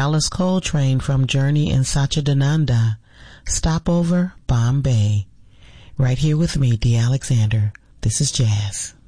Alice Coltrane from Journey and Satchidananda, Stopover, Bombay. Right here with me, Dee Alexander. This is Jazz.